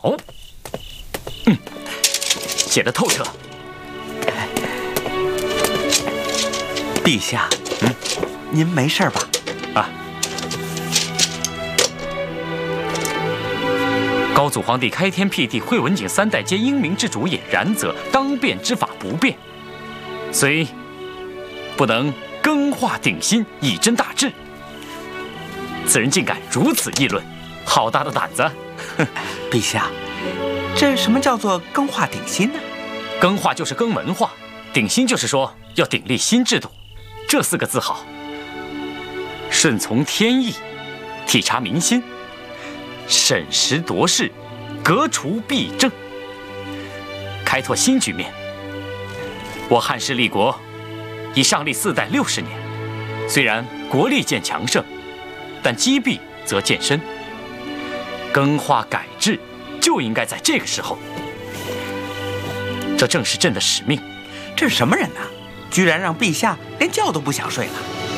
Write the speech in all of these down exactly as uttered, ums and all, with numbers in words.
哦，嗯，写得透彻。 陛下，嗯，您没事吧？ 啊。高祖皇帝开天辟地，惠文景三代皆英明之主也。然则当变之法不变，虽不能更化鼎新，以真大治。此人竟敢如此议论，好大的胆子！ 陛下，这什么叫做更化鼎新呢？ 更化就是更文化，鼎新就是说要鼎立新制度。这四个字好，顺从天意，体察民心，审时度势，革除弊政，开拓新局面。我汉室立国已上立四代六十年，虽然国力渐强盛，但积弊则渐深。更化改制就应该在这个时候，这正是朕的使命。 这是什么人呢？居然让陛下连觉都不想睡了。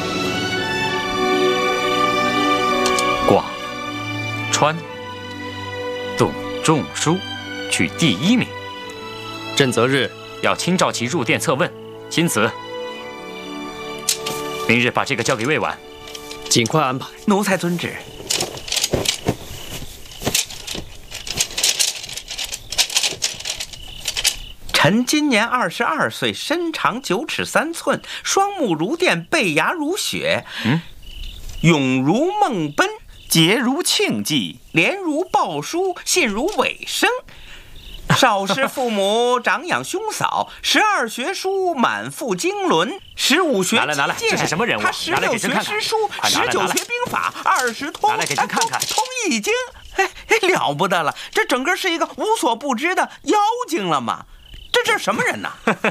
广、川、董仲舒取第一名， 朕择日要亲召其入殿测问。钦此。明日把这个交给魏婉， 尽快安排。 奴才遵旨。臣今年二十二岁，身长九尺三寸，双目如电，背牙如雪， 嗯， 勇如梦奔，节如庆忌，廉如鲍叔，信如尾生。少师父母长养兄嫂，十二学书满腹经纶，十五学拿来拿来，这是什么人物？ 他十六学诗书，十九学兵法，二十通拿来给朕看看， 通易经。哎哎，了不得了！这整个是一个无所不知的妖精了吗？这这是什么人呐？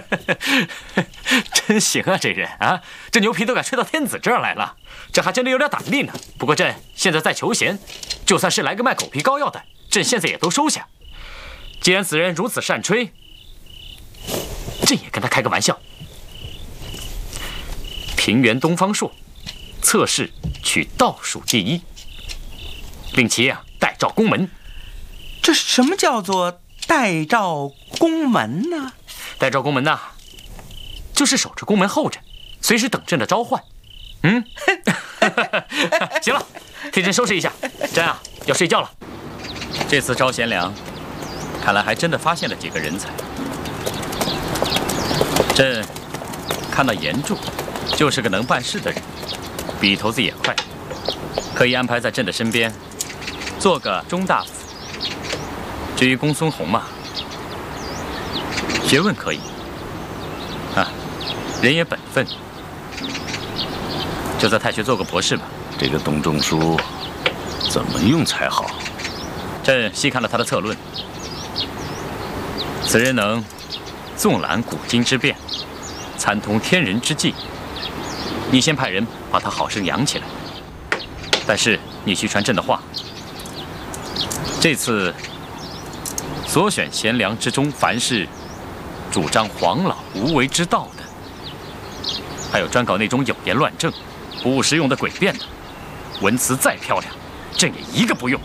真行啊，这人啊，这牛皮都敢吹到天子这儿来了，这还真的有点胆力呢。不过朕现在在求贤，就算是来个卖狗皮膏药的，朕现在也都收下。既然此人如此善吹，朕也跟他开个玩笑。平原东方朔，测试取倒数第一，令其啊代召宫门。 这什么叫做代召宫门呢？ 代召宫门呐，就是守着宫门候着，随时等朕的召唤。嗯，行了，替朕收拾一下，朕啊要睡觉了。这次招贤良，看来还真的发现了几个人才。朕看到严柱就是个能办事的人，笔头子也快，可以安排在朕的身边，做个中大夫。至于公孙弘嘛，学问可以，啊，人也本分，就在太学做个博士吧。 这个董仲舒怎么用才好？ 朕细看了他的策论，此人能纵览古今之变，参通天人之际。你先派人把他好生养起来，但是你去传朕的话，这次所选贤良之中，凡是主张黄老无为之道的，还有专搞那种有言乱政、不务实用的诡辩的，文辞再漂亮，朕也一个不用。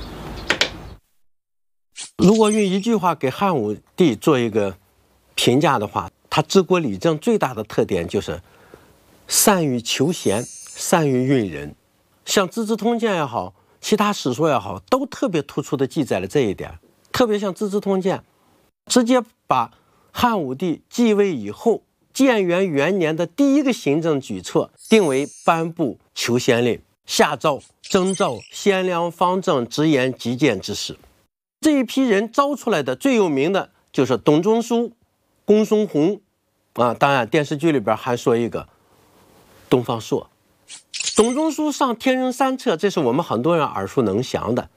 如果用一句话给汉武帝做一个评价的话，他治国理政最大的特点就是善于求贤，善于用人。像《资治通鉴》也好，其他史书也好，都特别突出的记载了这一点。特别像《资治通鉴》，直接把汉武帝继位以后建元元年的第一个行政举措定为颁布求贤令，下诏征召贤良方正直言极谏之士。这一批人招出来的最有名的就是董仲舒、公孙弘啊，当然电视剧里边还说一个东方朔。董仲舒上天人三策，这是我们很多人耳熟能详的。